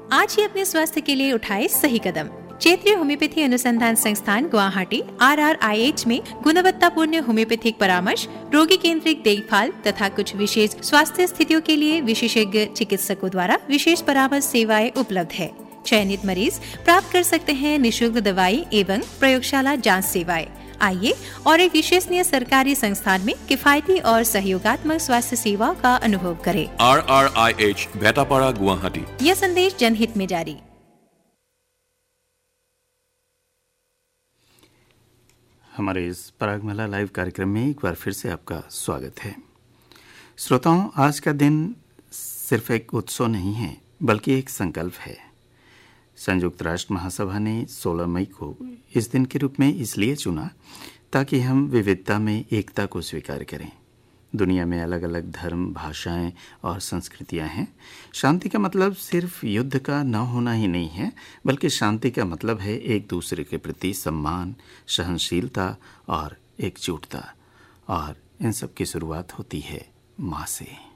आज ही अपने स्वास्थ्य के लिए उठाए सही कदम। क्षेत्रीय होम्योपैथी अनुसंधान संस्थान गुवाहाटी RRIH में गुणवत्तापूर्ण होम्योपैथिक परामर्श, रोगी केंद्रित देखभाल तथा कुछ विशेष स्वास्थ्य स्थितियों के लिए विशेषज्ञ चिकित्सकों द्वारा विशेष परामर्श सेवाएं उपलब्ध है। चयनित मरीज प्राप्त कर सकते हैं निःशुल्क दवाई एवं प्रयोगशाला जांच सेवाएं। आइए और एक विश्वसनीय सरकारी संस्थान में किफायती और सहयोगात्मक स्वास्थ्य सेवाओं का अनुभव करें। RRIH भेटापाड़ा गुवाहाटी। यह संदेश जनहित में जारी। हमारे इस परागमाला लाइव कार्यक्रम में एक बार फिर से आपका स्वागत है। श्रोताओं, आज का दिन सिर्फ एक उत्सव नहीं है बल्कि एक संकल्प है। संयुक्त राष्ट्र महासभा ने 16 मई को इस दिन के रूप में इसलिए चुना ताकि हम विविधता में एकता को स्वीकार करें। दुनिया में अलग अलग धर्म, भाषाएं और संस्कृतियां हैं। शांति का मतलब सिर्फ युद्ध का न होना ही नहीं है, बल्कि शांति का मतलब है एक दूसरे के प्रति सम्मान, सहनशीलता और एकजुटता। और इन सब की शुरुआत होती है माँ से।